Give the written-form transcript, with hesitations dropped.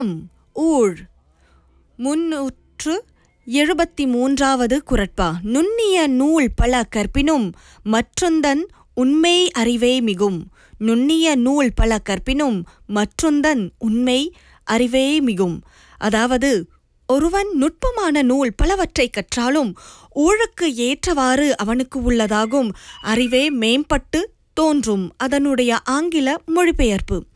ஊழ் 373வது குறட்பா. நுண்ணிய நூல் பல கற்பினும் மற்றொந்தன் உண்மை அறிவே மிகும். நுண்ணிய நூல் பல கற்பினும் மற்றொந்தன் உண்மை அறிவே மிகும். அதாவது, ஒருவன் நுட்பமான நூல் பலவற்றை கற்றாலும் ஊழுக்கு ஏற்றவாறு அவனுக்கு உள்ளதாகும் அறிவே மேம்பட்டு தோன்றும். அதனுடைய ஆங்கில மொழிபெயர்ப்பு.